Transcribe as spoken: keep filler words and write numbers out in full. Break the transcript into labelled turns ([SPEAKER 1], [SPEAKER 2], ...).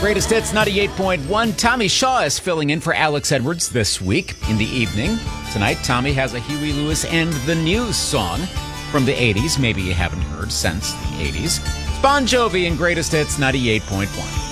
[SPEAKER 1] Greatest Hits ninety-eight point one. Tommy Shaw is filling in for Alex Edwards this week in the evening. Tonight, Tommy has a Huey Lewis and the News song from the eighties. Maybe you haven't heard since the eighties. It's Bon Jovi in Greatest Hits ninety-eight point one.